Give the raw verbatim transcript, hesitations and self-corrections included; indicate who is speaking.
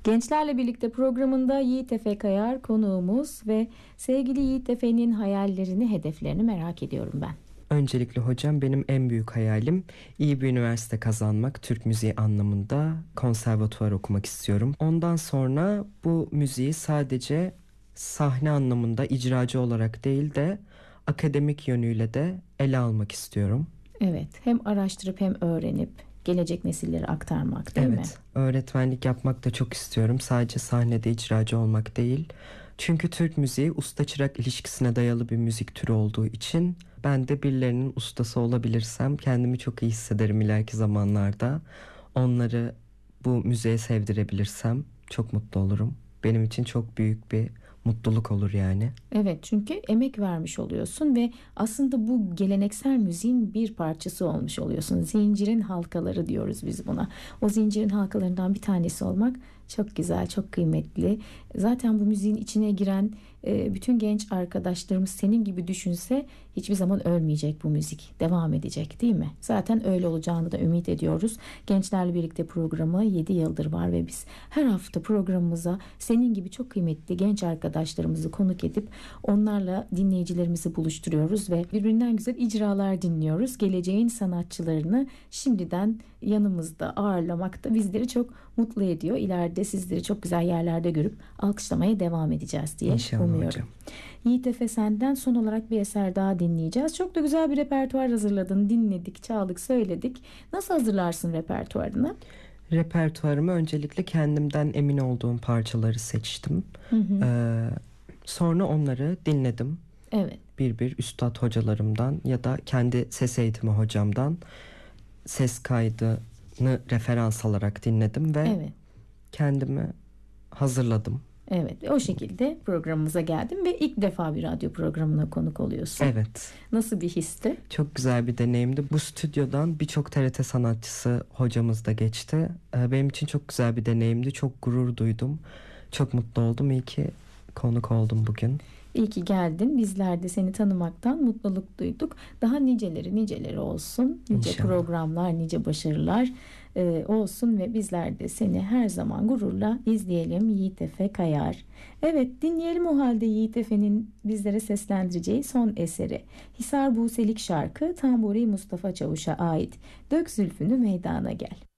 Speaker 1: Gençlerle Birlikte programında Yiğit Efe Kayar konuğumuz ve sevgili Yiğit Efe'nin hayallerini, hedeflerini merak ediyorum ben.
Speaker 2: Öncelikle hocam, benim en büyük hayalim iyi bir üniversite kazanmak, Türk müziği anlamında konservatuvar okumak istiyorum. Ondan sonra bu müziği sadece sahne anlamında icracı olarak değil de akademik yönüyle de ele almak istiyorum.
Speaker 1: Evet, hem araştırıp hem öğrenip gelecek nesillere aktarmak, değil mi?
Speaker 2: Evet, öğretmenlik yapmak da çok istiyorum. Sadece sahnede icracı olmak değil. Çünkü Türk müziği usta çırak ilişkisine dayalı bir müzik türü olduğu için ben de birilerinin ustası olabilirsem kendimi çok iyi hissederim ileriki zamanlarda. Onları bu müziğe sevdirebilirsem çok mutlu olurum. Benim için çok büyük bir mutluluk olur yani.
Speaker 1: Evet, çünkü emek vermiş oluyorsun ve aslında bu geleneksel müziğin bir parçası olmuş oluyorsun. Zincirin halkaları diyoruz biz buna. O zincirin halkalarından bir tanesi olmak çok güzel, çok kıymetli. Zaten bu müziğin içine giren e, bütün genç arkadaşlarımız senin gibi düşünse hiçbir zaman ölmeyecek bu müzik. Devam edecek, değil mi? Zaten öyle olacağını da ümit ediyoruz. Gençlerle Birlikte programı yedi yıldır var ve biz her hafta programımıza senin gibi çok kıymetli genç arkadaşlarımızı konuk edip onlarla dinleyicilerimizi buluşturuyoruz ve birbirinden güzel icralar dinliyoruz. Geleceğin sanatçılarını şimdiden yanımızda ağırlamak da bizleri çok mutlu ediyor. İleride sizleri çok güzel yerlerde görüp alkışlamaya devam edeceğiz diye
Speaker 2: İnşallah
Speaker 1: umuyorum.
Speaker 2: hocam.
Speaker 1: Yiğit Efe, senden son olarak bir eser daha dinleyeceğiz. Çok da güzel bir repertuar hazırladın. Dinledik, çaldık, söyledik. Nasıl hazırlarsın repertuarını?
Speaker 2: Repertuarımı öncelikle kendimden emin olduğum parçaları seçtim.
Speaker 1: Hı hı.
Speaker 2: Ee, sonra onları dinledim.
Speaker 1: Evet.
Speaker 2: Bir bir üstad hocalarımdan ya da kendi ses eğitimi hocamdan ses kaydını referans alarak dinledim ve
Speaker 1: Evet.
Speaker 2: kendimi hazırladım.
Speaker 1: Evet, o şekilde programımıza geldin ve ilk defa bir radyo programına konuk oluyorsun.
Speaker 2: Evet.
Speaker 1: Nasıl bir histi?
Speaker 2: Çok güzel bir deneyimdi. Bu stüdyodan birçok T R T sanatçısı hocamız da geçti. Ee, benim için çok güzel bir deneyimdi. Çok gurur duydum. Çok mutlu oldum. İyi ki konuk oldum bugün.
Speaker 1: İyi ki geldin. Bizler de seni tanımaktan mutluluk duyduk. Daha niceleri niceleri olsun. Nice
Speaker 2: İnşallah.
Speaker 1: programlar, nice başarılar e, olsun ve bizler de seni her zaman gururla izleyelim. Yiğit Efe Kayar. Evet, dinleyelim o halde Yiğit Efe'nin bizlere seslendireceği son eseri. Hisar Buselik şarkı Tamburi Mustafa Çavuş'a ait. Dök zülfünü meydana gel.